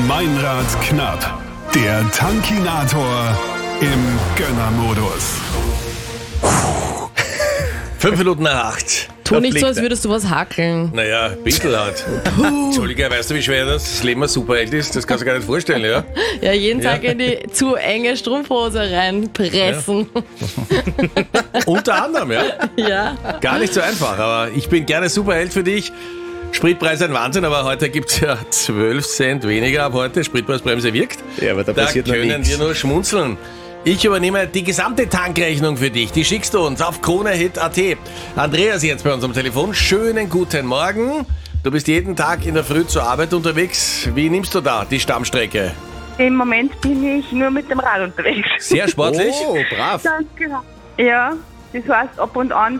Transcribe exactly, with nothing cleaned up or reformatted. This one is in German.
Meinrad knapp. Der Tankinator im Gönnermodus. Fünf Minuten nach acht. Tu nicht so, als würdest du was hackeln. Naja, ein bisschen halt. Entschuldige, weißt du, wie schwer das, das Leben als Superheld ist? Das kannst du dir gar nicht vorstellen, ja? Ja, jeden Tag in die zu enge Strumpfhose reinpressen. Ja. Unter anderem, ja? Ja. Gar nicht so einfach, aber ich bin gerne Superheld für dich. Spritpreis ein Wahnsinn, aber heute gibt es ja zwölf Cent weniger ab heute. Spritpreisbremse wirkt. Ja, aber da Da passiert noch können nichts. wir nur schmunzeln. Ich übernehme die gesamte Tankrechnung für dich. Die schickst du uns auf kronehit punkt at. Andreas jetzt bei uns am Telefon. Schönen guten Morgen. Du bist jeden Tag in der Früh zur Arbeit unterwegs. Wie nimmst du da die Stammstrecke? Im Moment bin ich nur mit dem Rad unterwegs. Sehr sportlich. Oh, brav. Ganz genau. Ja, das heißt, ab und an